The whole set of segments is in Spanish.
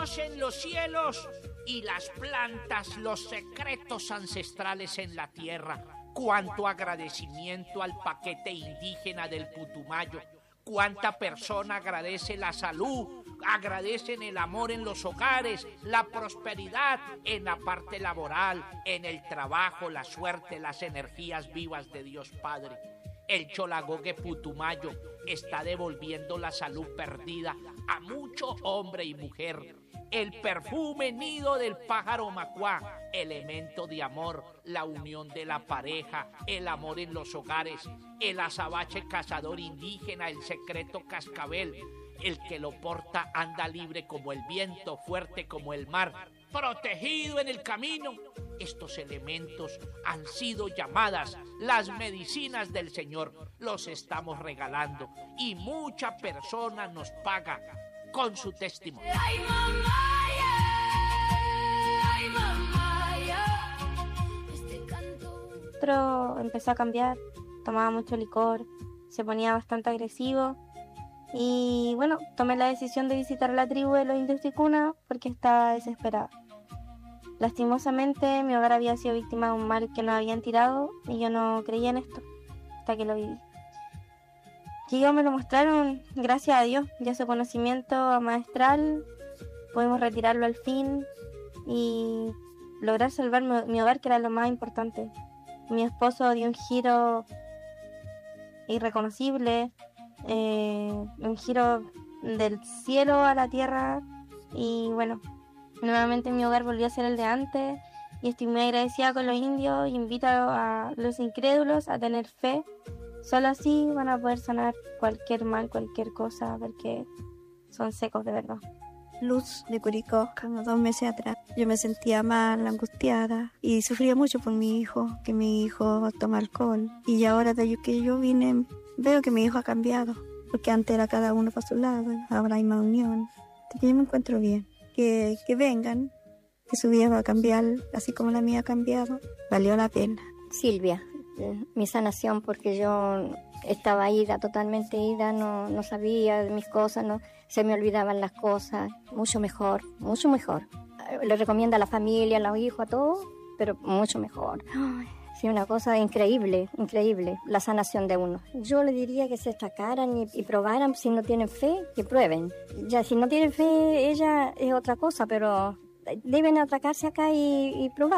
Dios en los cielos y las plantas los secretos ancestrales en la tierra. Cuánto agradecimiento al paquete indígena del Putumayo. Cuánta persona agradece la salud, agradecen el amor en los hogares, la prosperidad en la parte laboral, en el trabajo, la suerte, las energías vivas de Dios Padre. El Cholagogue Putumayo está devolviendo la salud perdida a mucho hombre y mujer. El perfume nido del pájaro macuá, elemento de amor, la unión de la pareja, el amor en los hogares, el azabache cazador indígena, el secreto cascabel, el que lo porta anda libre como el viento, fuerte como el mar, protegido en el camino. Estos elementos han sido llamadas las medicinas del Señor. Los estamos regalando y mucha persona nos paga con su testimonio. Ay, mamá, ay, mamá, este canto. Otro empezó a cambiar, tomaba mucho licor, se ponía bastante agresivo y bueno, tomé la decisión de visitar a la tribu de los indios ticuna porque estaba desesperada. Lastimosamente mi hogar había sido víctima de un mal que nos habían tirado y yo no creía en esto hasta que lo viví. Y ellos me lo mostraron, gracias a Dios, y a su conocimiento maestral, pudimos retirarlo al fin y lograr salvar mi hogar, que era lo más importante. Mi esposo dio un giro irreconocible, un giro del cielo a la tierra y bueno, nuevamente mi hogar volvió a ser el de antes y estoy muy agradecida con los indios y invito a los incrédulos a tener fe. Solo así van a poder sanar cualquier mal, cualquier cosa, porque son secos de verdad. Luz de Curicó, como 2 meses atrás. Yo me sentía mal, angustiada y sufría mucho por mi hijo, que mi hijo toma alcohol. Y ahora desde que yo vine, veo que mi hijo ha cambiado, porque antes era cada uno para su lado, ahora hay más unión. Así que yo me encuentro bien. Que vengan, que su vida va a cambiar, así como la mía ha cambiado. Valió la pena. Silvia, mi sanación, porque yo estaba ida, totalmente ida, no sabía de mis cosas, no se me olvidaban las cosas, mucho mejor, mucho mejor. Le recomiendo a la familia, a los hijos, a todos, pero mucho mejor. Ay, sí, una cosa increíble, increíble, la sanación de uno. Yo le diría que se destacaran y probaran, si no tienen fe, que prueben. Ya si no tienen fe, ella es otra cosa, pero deben atracarse acá y probar.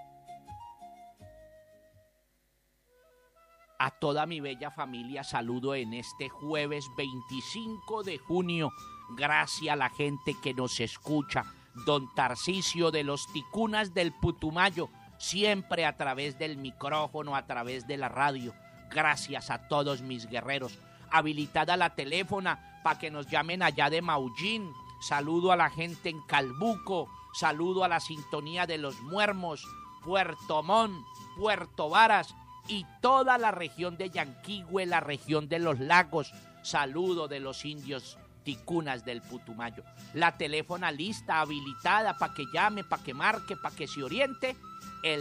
A toda mi bella familia saludo en este jueves 25 de junio. Gracias a la gente que nos escucha. Don Tarcisio de los Ticunas del Putumayo, siempre a través del micrófono, a través de la radio. Gracias a todos mis guerreros. Habilitada la teléfona para que nos llamen allá de Maullín. Saludo a la gente en Calbuco. Saludo a la sintonía de Los Muermos, Puerto Montt, Puerto Varas y toda la región de Yanquihue, la región de los lagos. Saludo de los indios ticunas del Putumayo. La teléfona lista, habilitada para que llame, para que marque, para que se oriente. El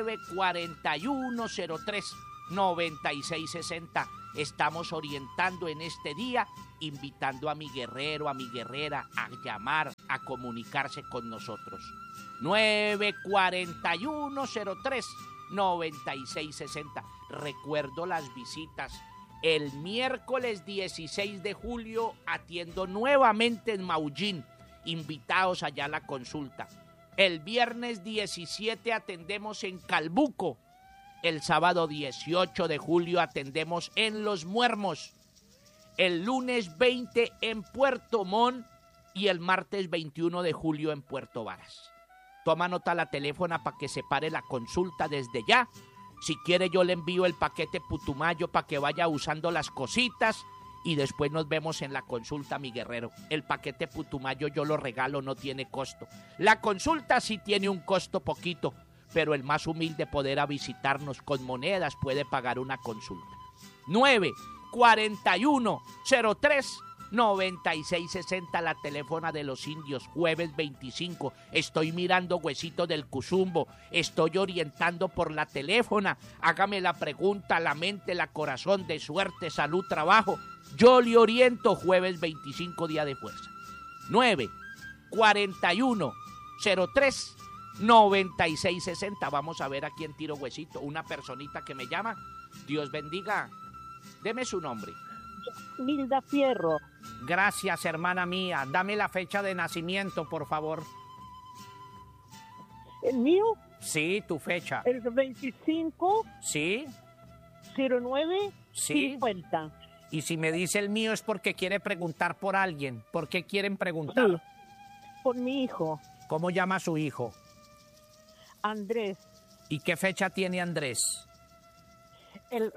941-03-9660. Estamos orientando en este día, invitando a mi guerrero, a mi guerrera a llamar, a comunicarse con nosotros. 941-03-9660. Recuerdo las visitas. El miércoles 16 de julio atiendo nuevamente en Maullín. Invitados allá a la consulta. El viernes 17 atendemos en Calbuco. El sábado 18 de julio atendemos en Los Muermos. El lunes 20 en Puerto Montt y el martes 21 de julio en Puerto Varas. Toma nota la teléfona para que se pare la consulta desde ya. Si quiere yo le envío el paquete Putumayo para que vaya usando las cositas y después nos vemos en la consulta, mi guerrero. El paquete Putumayo yo lo regalo, no tiene costo. La consulta sí tiene un costo poquito, pero el más humilde podrá visitarnos con monedas, puede pagar una consulta. 941-03-9660, la teléfona de los indios, jueves 25. Estoy mirando Huesito del Cuzumbo, estoy orientando por la teléfona. Hágame la pregunta, la mente, la corazón, de suerte, salud, trabajo. Yo le oriento, jueves 25, día de fuerza. 4103-9660. Vamos a ver a quién tiro huesito. Una personita que me llama. Dios bendiga. Deme su nombre. Milda Fierro. Gracias, hermana mía. Dame la fecha de nacimiento, por favor. ¿El mío? Sí, tu fecha. El 25 Sí, 09 Sí. 50. y si me dice el mío es porque quiere preguntar por alguien. ¿Por qué quieren preguntar? Sí. Por mi hijo, ¿Cómo llama a su hijo? Andrés. ¿Y qué fecha tiene Andrés? El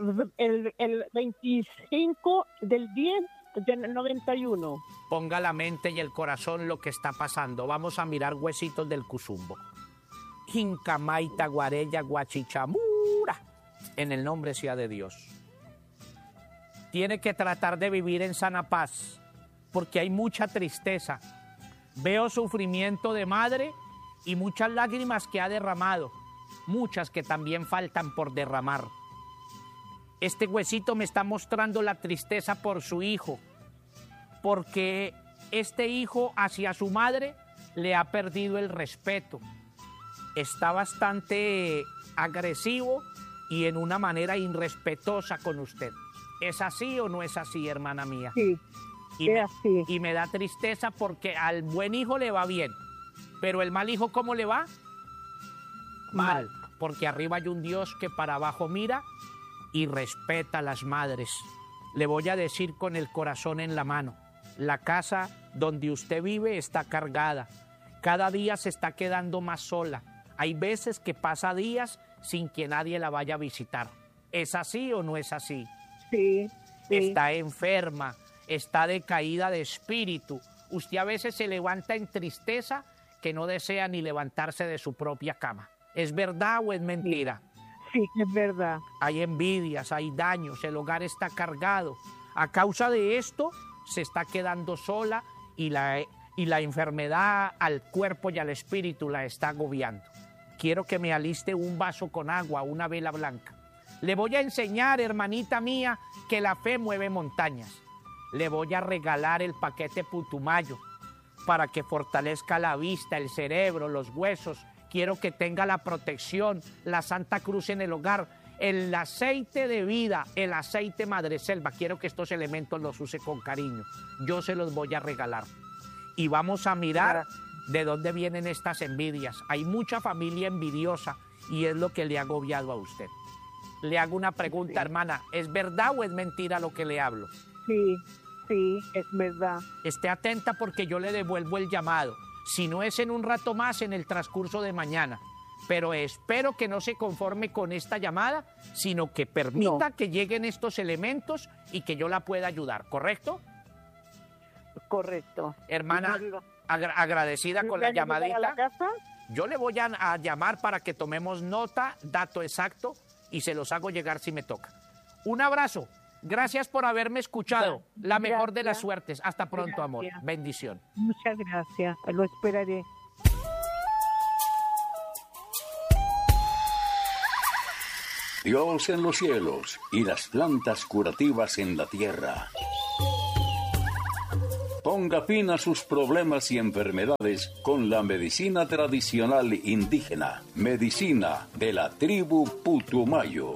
25 del 10 del 91. Ponga la mente y el corazón lo que está pasando. Vamos a mirar huesitos del Cusumbo. Jincamaita, Guarella, Guachichamura. En el nombre sea de Dios. Tiene que tratar de vivir en sana paz, porque hay mucha tristeza. Veo sufrimiento de madre y muchas lágrimas que ha derramado. Muchas que también faltan por derramar. Este huesito me está mostrando la tristeza por su hijo, porque este hijo hacia su madre le ha perdido el respeto. Está bastante agresivo y en una manera irrespetuosa con usted. ¿Es así o no es así, hermana mía? Sí, Y es así. y me da tristeza porque al buen hijo le va bien, pero el mal hijo, ¿cómo le va? Mal, porque arriba hay un Dios que para abajo mira y respeta a las madres. Le voy a decir con el corazón en la mano, la casa donde usted vive está cargada, cada día se está quedando más sola. Hay veces que pasa días sin que nadie la vaya a visitar. ¿Es así o no es así? Sí, sí. Está enferma, está decaída de espíritu. Usted a veces se levanta en tristeza que no desea ni levantarse de su propia cama. ¿Es verdad o es mentira? Sí, es verdad. Hay envidias, hay daños, el hogar está cargado. A causa de esto se está quedando sola y la enfermedad al cuerpo y al espíritu la está agobiando. Quiero que me aliste un vaso con agua, una vela blanca. Le voy a enseñar, hermanita mía, que la fe mueve montañas. Le voy a regalar el paquete Putumayo para que fortalezca la vista, el cerebro, los huesos. Quiero que tenga la protección, la Santa Cruz en el hogar, el aceite de vida, el aceite Madreselva. Quiero que estos elementos los use con cariño. Yo se los voy a regalar. Y vamos a mirar de dónde vienen estas envidias. Hay mucha familia envidiosa y es lo que le ha agobiado a usted. Le hago una pregunta, hermana. ¿Es verdad o es mentira lo que le hablo? Sí, sí, es verdad. Esté atenta porque yo le devuelvo el llamado. Si no es en un rato más, en el transcurso de mañana. Pero espero que no se conforme con esta llamada, sino que permita que lleguen estos elementos y que yo la pueda ayudar, ¿correcto? Correcto. Hermana, agradecida con la llamadita. ¿A la casa? Yo le voy a llamar para que tomemos nota, dato exacto, y se los hago llegar si me toca. Un abrazo. Gracias por haberme escuchado. La mejor de las suertes. Hasta pronto, amor. Bendición. Muchas gracias. Lo esperaré. Dios en los cielos y las plantas curativas en la tierra. Ponga fin a sus problemas y enfermedades con la medicina tradicional indígena, medicina de la tribu Putumayo.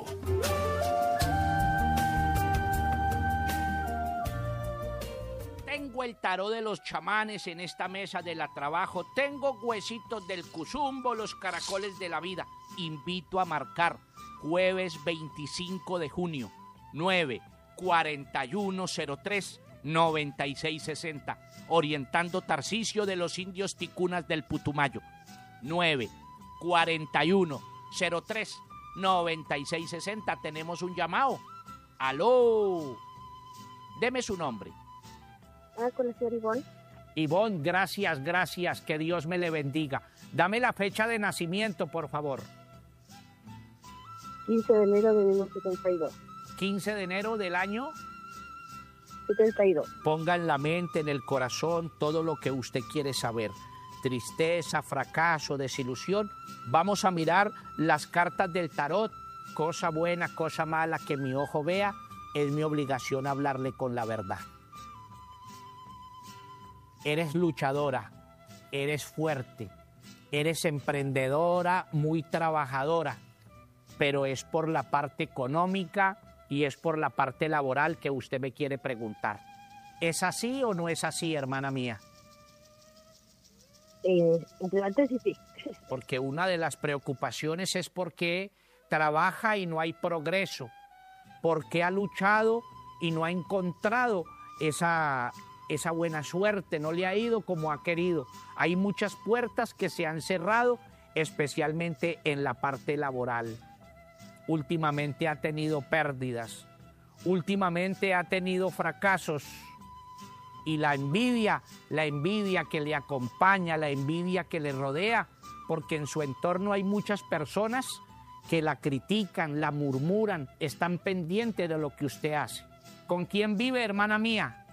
Tengo el tarot de los chamanes en esta mesa de la trabajo. Tengo huesitos del Cusumbo, los caracoles de la vida. Invito a marcar jueves 25 de junio, 9-4103-9660, orientando Tarcisio de los indios ticunas del Putumayo. 9-4103-9660. Tenemos un llamado. ¡Aló! Deme su nombre. Con la señora Ivonne. Ivonne, gracias, gracias. Que Dios me le bendiga. Dame la fecha de nacimiento, por favor. 15 de enero de 1972. 15 de enero del año. 72. Ponga en la mente, en el corazón, todo lo que usted quiere saber. Tristeza, fracaso, desilusión. Vamos a mirar las cartas del tarot. Cosa buena, cosa mala que mi ojo vea. Es mi obligación hablarle con la verdad. Eres luchadora, eres fuerte, eres emprendedora, muy trabajadora, pero es por la parte económica y es por la parte laboral que usted me quiere preguntar. ¿Es así o no es así, hermana mía? Entre antes y sí. Porque una de las preocupaciones es porque trabaja y no hay progreso, porque ha luchado y no ha encontrado esa buena suerte, no le ha ido como ha querido. Hay muchas puertas que se han cerrado, especialmente en la parte laboral. Últimamente ha tenido pérdidas, últimamente ha tenido fracasos. Y la envidia que le acompaña, la envidia que le rodea, porque en su entorno hay muchas personas que la critican, la murmuran, están pendientes de lo que usted hace. ¿Con quién vive, hermana mía?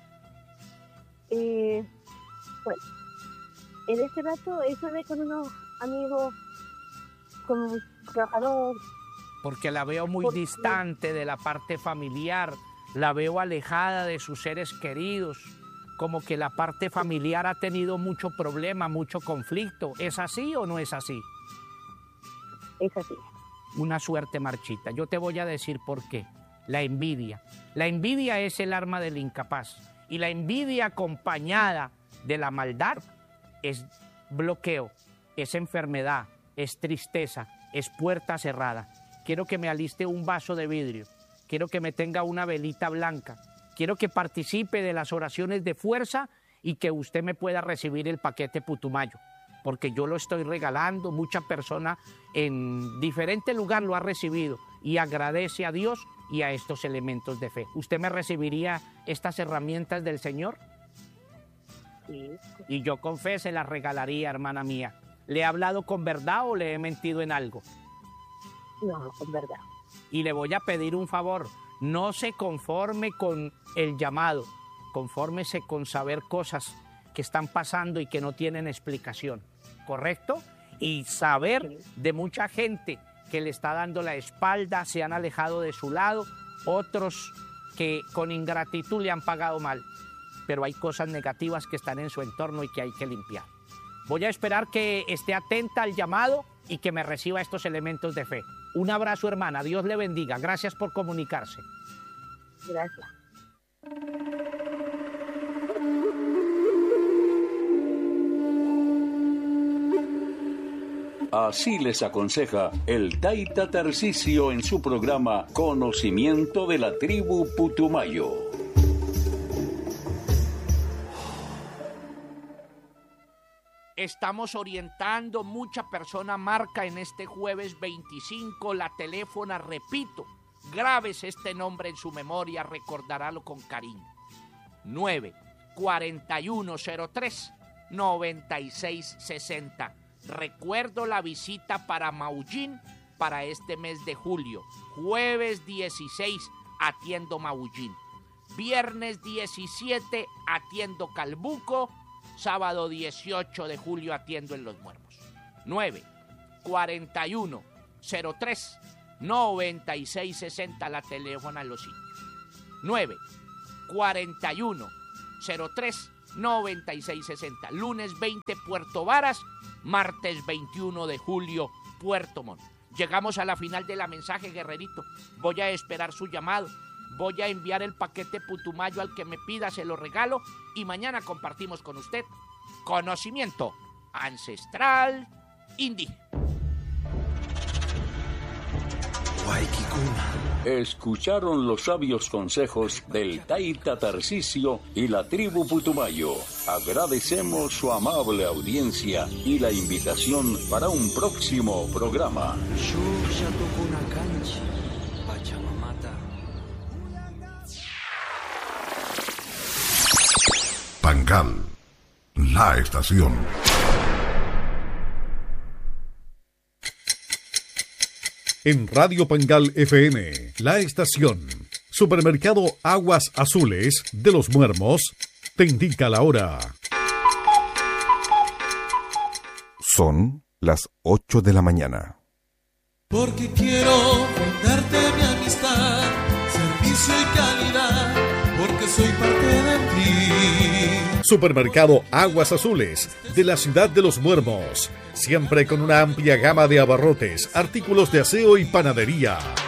Bueno, en este rato eso ve con unos amigos, con un trabajador. Porque la veo muy distante de la parte familiar, la veo alejada de sus seres queridos, como que la parte familiar ha tenido mucho problema, mucho conflicto. ¿Es así o no es así? Es así. Una suerte marchita. Yo te voy a decir por qué. La envidia. La envidia es el arma del incapaz. Y la envidia acompañada de la maldad es bloqueo, es enfermedad, es tristeza, es puerta cerrada. Quiero que me aliste un vaso de vidrio. Quiero que me tenga una velita blanca. Quiero que participe de las oraciones de fuerza y que usted me pueda recibir el paquete Putumayo, porque yo lo estoy regalando. Mucha persona en diferente lugar lo ha recibido y agradece a Dios y a estos elementos de fe. ¿Usted me recibiría estas herramientas del Señor? Sí. Y yo con fe se las regalaría, hermana mía. ¿Le he hablado con verdad o le he mentido en algo? No, con verdad. Y le voy a pedir un favor, no se conforme con el llamado, confórmese con saber cosas que están pasando y que no tienen explicación, ¿correcto? Y saber de mucha gente que le está dando la espalda, se han alejado de su lado, otros que con ingratitud le han pagado mal, pero hay cosas negativas que están en su entorno y que hay que limpiar. Voy a esperar que esté atenta al llamado y que me reciba estos elementos de fe. Un abrazo, hermana. Dios le bendiga. Gracias por comunicarse. Gracias. Así les aconseja el Taita Tarcisio en su programa Conocimiento de la Tribu Putumayo. Estamos orientando, mucha persona marca en este jueves 25 la teléfona, repito, grábese este nombre en su memoria, recordarálo con cariño. 94103-9660. Recuerdo la visita para Maullín para este mes de julio. Jueves 16 atiendo Maullín. Viernes 17 atiendo Calbuco. Sábado 18 de julio atiendo en Los Muermos. 94103-9660 la teléfono a los indios. 94103-9660. Lunes 20 Puerto Varas, martes 21 de julio Puerto Montt. Llegamos a la final de la mensaje, guerrerito. Voy a esperar su llamado. Voy a enviar el paquete Putumayo al que me pida, se lo regalo y mañana compartimos con usted conocimiento ancestral indígena. Escucharon los sabios consejos del Taita Tarcisio y la tribu Putumayo. Agradecemos su amable audiencia y la invitación para un próximo programa. Pangal, la estación. En Radio Pangal FM, la estación. Supermercado Aguas Azules de Los Muermos te indica la hora. Son las 8 de la mañana. Porque quiero brindarte mi amistad, servicio y calidad, porque soy parte de ti. Supermercado Aguas Azules de la ciudad de Los Muermos. Siempre con una amplia gama de abarrotes, artículos de aseo y panadería.